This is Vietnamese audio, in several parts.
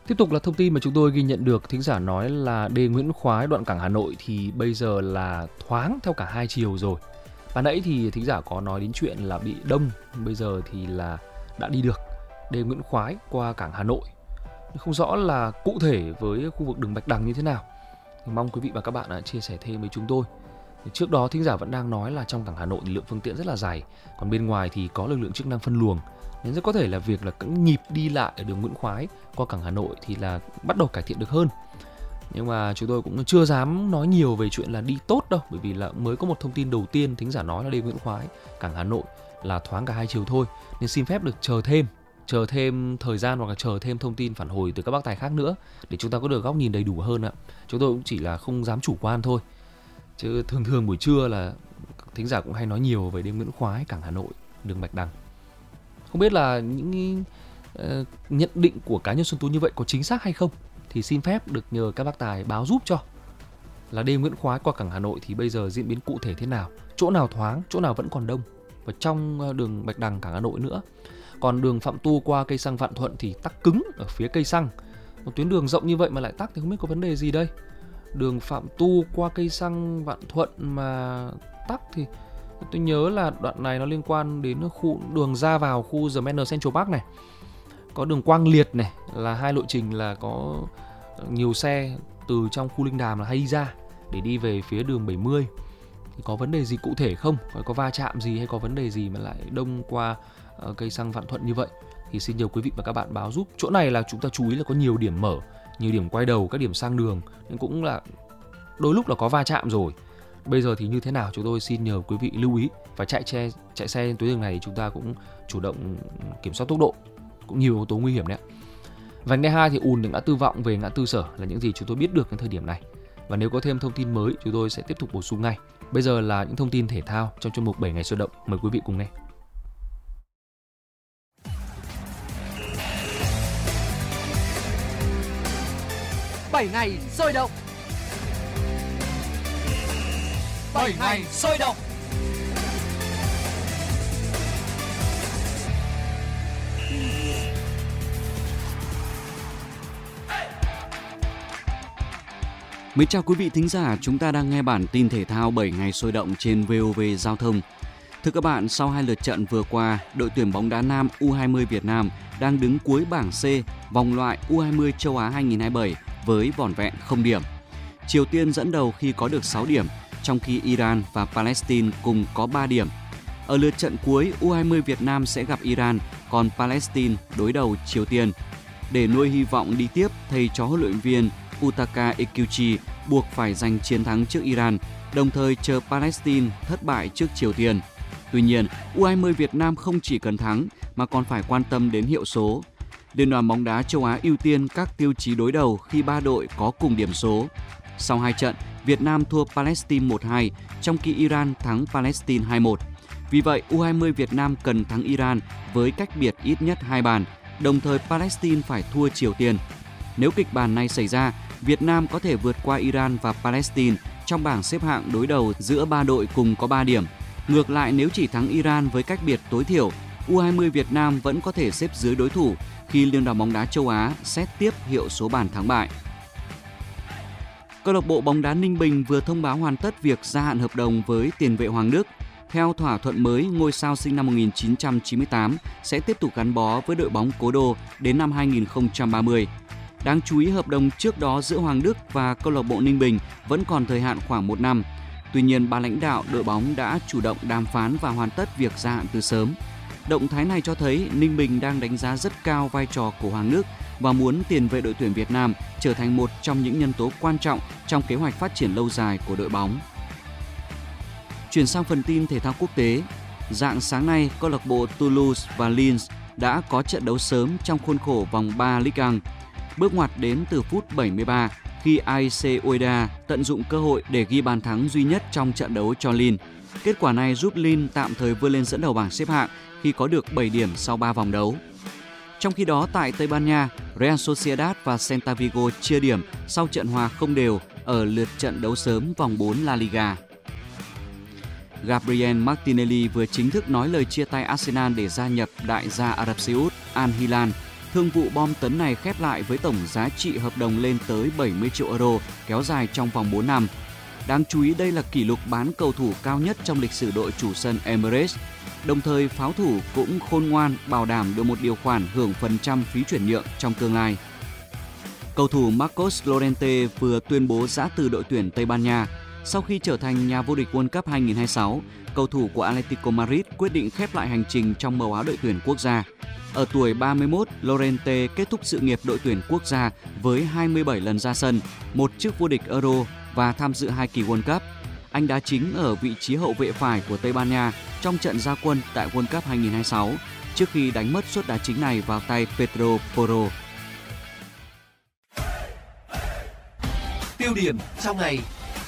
Tiếp tục là thông tin mà chúng tôi ghi nhận được, thính giả nói là đê Nguyễn Khoái đoạn cảng Hà Nội thì bây giờ là thoáng theo cả hai chiều rồi. Ban nãy thì thính giả có nói đến chuyện là bị đông, bây giờ thì là đã đi được đê Nguyễn Khoái qua cảng Hà Nội. Không rõ là cụ thể với khu vực đường Bạch Đằng như thế nào. Thì mong quý vị và các bạn chia sẻ thêm với chúng tôi. Trước đó thính giả vẫn đang nói là trong cảng Hà Nội thì lượng phương tiện rất là dày, còn bên ngoài thì có lực lượng chức năng phân luồng. Nên rất có thể là việc là các nhịp đi lại ở đường Nguyễn Khoái qua cảng Hà Nội thì là bắt đầu cải thiện được hơn. Nhưng mà chúng tôi cũng chưa dám nói nhiều về chuyện là đi tốt đâu, bởi vì là mới có một thông tin đầu tiên thính giả nói là đi Nguyễn Khoái, cảng Hà Nội là thoáng cả hai chiều thôi. Nên xin phép được chờ thêm thời gian hoặc là chờ thêm thông tin phản hồi từ các bác tài khác nữa để chúng ta có được góc nhìn đầy đủ hơn ạ. Chúng tôi cũng chỉ là không dám chủ quan thôi. Chứ thường buổi trưa là thính giả cũng hay nói nhiều về đêm Nguyễn Khoái, cảng Hà Nội, đường Bạch Đằng. Không biết là những nhận định của cá nhân Xuân Tú như vậy có chính xác hay không, thì xin phép được nhờ các bác tài báo giúp cho là đêm Nguyễn Khoái qua cảng Hà Nội thì bây giờ diễn biến cụ thể thế nào, chỗ nào thoáng, chỗ nào vẫn còn đông, và trong đường Bạch Đằng cảng Hà Nội nữa. Còn đường Phạm Tu qua cây xăng Vạn Thuận thì tắc cứng ở phía cây xăng. Một tuyến đường rộng như vậy mà lại tắc thì không biết có vấn đề gì đây. Đường Phạm Tu qua cây xăng Vạn Thuận mà tắc thì tôi nhớ là đoạn này nó liên quan đến khu đường ra vào khu The Manor Central Park này. Có đường Quang Liệt này, là hai lộ trình là có nhiều xe từ trong khu Linh Đàm là hay ra để đi về phía đường 70. Thì có vấn đề gì cụ thể không? Có va chạm gì hay có vấn đề gì mà lại đông qua cây xăng Vạn Thuận như vậy? Thì xin nhờ quý vị và các bạn báo giúp. Chỗ này là chúng ta chú ý là có nhiều điểm mở, nhiều điểm quay đầu, các điểm sang đường, nhưng cũng là đôi lúc là có va chạm rồi. Bây giờ thì như thế nào chúng tôi xin nhờ quý vị lưu ý. Và chạy xe trên tuyến đường này chúng ta cũng chủ động kiểm soát tốc độ, cũng nhiều yếu tố nguy hiểm đấy. Vành đai 2 thì ùn từ ngã tư Vọng về ngã tư Sở là những gì chúng tôi biết được đến thời điểm này. Và nếu có thêm thông tin mới chúng tôi sẽ tiếp tục bổ sung ngay. Bây giờ là những thông tin thể thao trong chuyên mục 7 ngày sôi động. Mời quý vị cùng nghe. Bảy ngày sôi động. 7 ngày sôi động. Mến chào quý vị thính giả, chúng ta đang nghe bản tin thể thao 7 ngày sôi động trên VOV Giao thông. Thưa các bạn, sau 2 lượt trận vừa qua, đội tuyển bóng đá nam U20 Việt Nam đang đứng cuối bảng C vòng loại U20 châu Á 2027 với vỏn vẹn 0 điểm. Triều Tiên dẫn đầu khi có được 6 điểm, trong khi Iran và Palestine cùng có 3 điểm. Ở lượt trận cuối, U20 Việt Nam sẽ gặp Iran, còn Palestine đối đầu Triều Tiên. Để nuôi hy vọng đi tiếp, thầy trò huấn luyện viên Utaka Ekuchi buộc phải giành chiến thắng trước Iran, đồng thời chờ Palestine thất bại trước Triều Tiên. Tuy nhiên, U20 Việt Nam không chỉ cần thắng mà còn phải quan tâm đến hiệu số. Liên đoàn bóng đá châu Á ưu tiên các tiêu chí đối đầu khi 3 đội có cùng điểm số. Sau 2 trận, Việt Nam thua Palestine 1-2, trong khi Iran thắng Palestine 2-1. Vì vậy, U20 Việt Nam cần thắng Iran với cách biệt ít nhất 2 bàn, đồng thời Palestine phải thua Triều Tiên. Nếu kịch bản này xảy ra, Việt Nam có thể vượt qua Iran và Palestine trong bảng xếp hạng đối đầu giữa 3 đội cùng có 3 điểm. Ngược lại, nếu chỉ thắng Iran với cách biệt tối thiểu, U20 Việt Nam vẫn có thể xếp dưới đối thủ khi Liên đoàn bóng đá châu Á xét tiếp hiệu số bàn thắng bại. Câu lạc bộ bóng đá Ninh Bình vừa thông báo hoàn tất việc gia hạn hợp đồng với tiền vệ Hoàng Đức. Theo thỏa thuận mới, ngôi sao sinh năm 1998 sẽ tiếp tục gắn bó với đội bóng Cố Đô đến năm 2030. Đáng chú ý, hợp đồng trước đó giữa Hoàng Đức và câu lạc bộ Ninh Bình vẫn còn thời hạn khoảng 1 năm. Tuy nhiên, ban lãnh đạo đội bóng đã chủ động đàm phán và hoàn tất việc gia hạn từ sớm. Động thái này cho thấy Ninh Bình đang đánh giá rất cao vai trò của Hoàng Đức và muốn tiền vệ đội tuyển Việt Nam trở thành một trong những nhân tố quan trọng trong kế hoạch phát triển lâu dài của đội bóng. Chuyển sang phần tin thể thao quốc tế, rạng sáng nay, câu lạc bộ Toulouse và Lens đã có trận đấu sớm trong khuôn khổ vòng 3 Ligue 1. Bước ngoặt đến từ phút 73 khi AEC Ueda tận dụng cơ hội để ghi bàn thắng duy nhất trong trận đấu cho Lens. Kết quả này giúp Lens tạm thời vươn lên dẫn đầu bảng xếp hạng khi có được 7 điểm sau 3 vòng đấu. Trong khi đó, tại Tây Ban Nha, Real Sociedad và Celta Vigo chia điểm sau trận hòa không đều ở lượt trận đấu sớm vòng 4 La Liga. Gabriel Martinelli vừa chính thức nói lời chia tay Arsenal để gia nhập đại gia Ả Rập Xê Út Al Hilal. Thương vụ bom tấn này khép lại với tổng giá trị hợp đồng lên tới 70 triệu euro, kéo dài trong vòng 4 năm. Đáng chú ý đây là kỷ lục bán cầu thủ cao nhất trong lịch sử đội chủ sân Emirates. Đồng thời, pháo thủ cũng khôn ngoan bảo đảm được một điều khoản hưởng phần trăm phí chuyển nhượng trong tương lai. Cầu thủ Marcos Llorente vừa tuyên bố giã từ đội tuyển Tây Ban Nha. Sau khi trở thành nhà vô địch World Cup 2026, cầu thủ của Atletico Madrid quyết định khép lại hành trình trong màu áo đội tuyển quốc gia. Ở tuổi 31, Llorente kết thúc sự nghiệp đội tuyển quốc gia với 27 lần ra sân, một chức vô địch Euro và tham dự 2 kỳ World Cup. Anh đá chính ở vị trí hậu vệ phải của Tây Ban Nha trong trận ra quân tại World Cup 2026, trước khi đánh mất suất đá chính này vào tay Pedro Porro. Tiêu điểm trong ngày.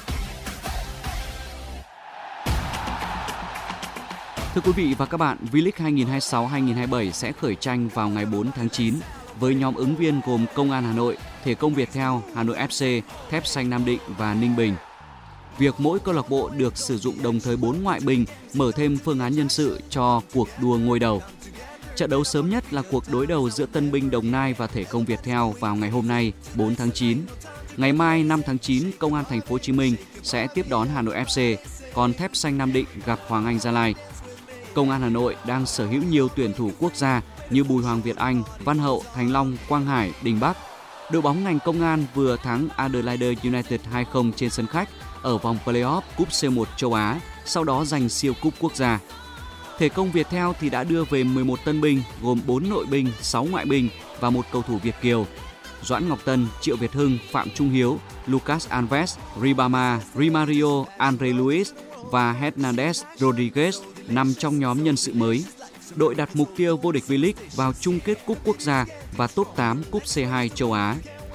Thưa quý vị và các bạn, V-League 2026-2027 sẽ khởi tranh vào ngày 4 tháng 9 với nhóm ứng viên gồm Công an Hà Nội, Thể công Viettel, Hà Nội FC, Thép Xanh Nam Định và Ninh Bình. Việc mỗi câu lạc bộ được sử dụng đồng thời 4 ngoại binh mở thêm phương án nhân sự cho cuộc đua ngôi đầu. Trận đấu sớm nhất là cuộc đối đầu giữa Tân binh Đồng Nai và Thể công Viettel vào ngày hôm nay 4 tháng 9. Ngày mai 5 tháng 9, Công an Thành phố Hồ Chí Minh sẽ tiếp đón Hà Nội FC, còn Thép Xanh Nam Định gặp Hoàng Anh Gia Lai. Công an Hà Nội đang sở hữu nhiều tuyển thủ quốc gia như Bùi Hoàng Việt Anh, Văn Hậu, Thành Long, Quang Hải, Đình Bắc. Đội bóng ngành Công an vừa thắng Adelaide United 2-0 trên sân khách ở vòng play-off Cúp C1 châu Á, sau đó giành siêu cúp quốc gia. Thể công Viettel thì đã đưa về 11 tân binh gồm 4 nội binh, 6 ngoại binh và một cầu thủ Việt kiều. Doãn Ngọc Tân, Triệu Việt Hưng, Phạm Trung Hiếu, Lucas Alves, Ribama, Rimario, Andre Luis và Hernandez Rodriguez nằm trong nhóm nhân sự mới. Đội đặt mục tiêu vô địch V-League vào chung kết cúp quốc gia và top 8 cúp C2 châu Á.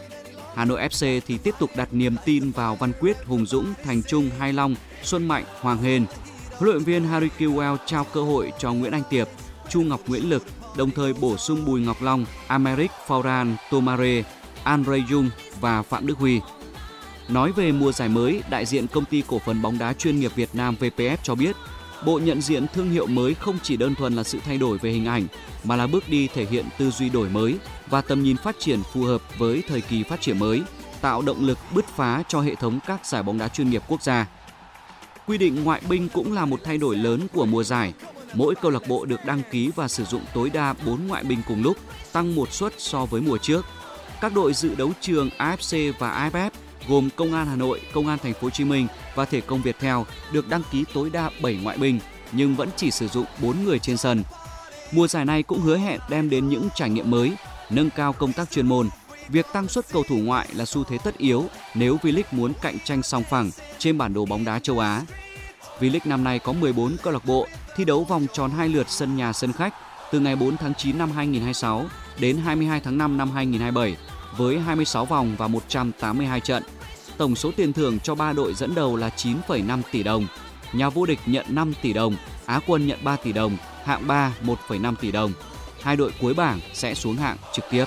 Hà Nội FC thì tiếp tục đặt niềm tin vào Văn Quyết, Hùng Dũng, Thành Trung, Hai Long, Xuân Mạnh, Hoàng Hên. Huấn luyện viên Harry Kewell trao cơ hội cho Nguyễn Anh Tiệp, Chu Ngọc Nguyễn Lực, đồng thời bổ sung Bùi Ngọc Long, Americ Fauran, Tomare, Andre Jung và Phạm Đức Huy. Nói về mùa giải mới, đại diện công ty cổ phần bóng đá chuyên nghiệp Việt Nam VPF cho biết, bộ nhận diện thương hiệu mới không chỉ đơn thuần là sự thay đổi về hình ảnh, mà là bước đi thể hiện tư duy đổi mới và tầm nhìn phát triển phù hợp với thời kỳ phát triển mới, tạo động lực bứt phá cho hệ thống các giải bóng đá chuyên nghiệp quốc gia. Quy định ngoại binh cũng là một thay đổi lớn của mùa giải. Mỗi câu lạc bộ được đăng ký và sử dụng tối đa 4 ngoại binh cùng lúc, tăng một suất so với mùa trước. Các đội dự đấu trường AFC và AFF gồm Công an Hà Nội, Công an Thành phố Hồ Chí Minh và Thể công Viettel được đăng ký tối đa 7 ngoại binh nhưng vẫn chỉ sử dụng 4 người trên sân. Mùa giải này cũng hứa hẹn đem đến những trải nghiệm mới, nâng cao công tác chuyên môn. Việc tăng suất cầu thủ ngoại là xu thế tất yếu nếu V-League muốn cạnh tranh song phẳng trên bản đồ bóng đá châu Á. V-League năm nay có 14 câu lạc bộ thi đấu vòng tròn 2 lượt sân nhà sân khách từ ngày 4 tháng 9 năm 2026 đến 22 tháng 5 năm 2027 với 26 vòng và 182 trận. Tổng số tiền thưởng cho 3 đội dẫn đầu là 9,5 tỷ đồng. Nhà vô địch nhận 5 tỷ đồng, Á quân nhận 3 tỷ đồng, hạng 3 1,5 tỷ đồng. 2 đội cuối bảng sẽ xuống hạng trực tiếp.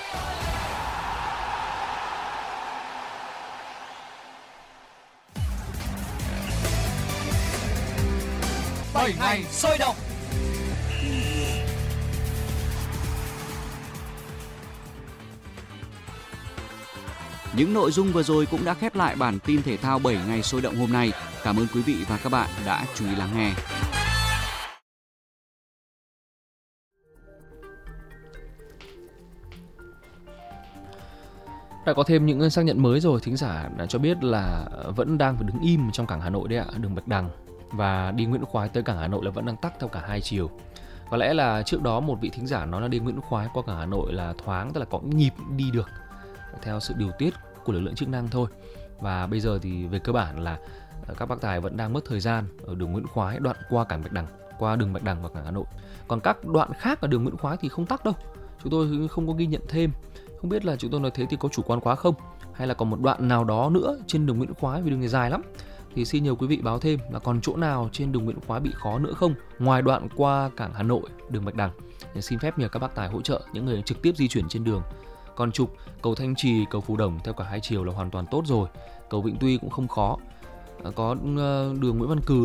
Bảy ngày sôi động. Những nội dung vừa rồi cũng đã khép lại bản tin thể thao 7 ngày sôi động hôm nay. Cảm ơn quý vị và các bạn đã chú ý lắng nghe. Đã có thêm những xác nhận mới rồi, thính giả đã cho biết là vẫn đang phải đứng im trong cảng Hà Nội đấy ạ, đường Bạch Đằng, và đi Nguyễn Khoái tới cảng Hà Nội là vẫn đang tắc theo cả hai chiều. Có lẽ là trước đó một vị thính giả nói là đi Nguyễn Khoái qua cảng Hà Nội là thoáng, tức là có nhịp đi được theo sự điều tiết của lực lượng chức năng thôi. Và bây giờ thì về cơ bản là các bác tài vẫn đang mất thời gian ở đường Nguyễn Khoái, đoạn qua cảng Bạch Đằng, qua đường Bạch Đằng và cảng Hà Nội. Còn các đoạn khác ở đường Nguyễn Khoái thì không tắc đâu, chúng tôi không có ghi nhận thêm. Không biết là chúng tôi nói thế thì có chủ quan quá không, hay là còn một đoạn nào đó nữa trên đường Nguyễn Khoái, vì đường này dài lắm, thì xin nhờ quý vị báo thêm là còn chỗ nào trên đường Nguyễn Khoái bị khó nữa không, ngoài đoạn qua cảng Hà Nội, đường Bạch Đằng. Thì xin phép nhờ các bác tài hỗ trợ những người trực tiếp di chuyển trên đường. Còn trục cầu Thanh Trì, cầu Phú Đồng theo cả hai chiều là hoàn toàn tốt rồi. Cầu Vĩnh Tuy cũng không khó. Có đường Nguyễn Văn Cừ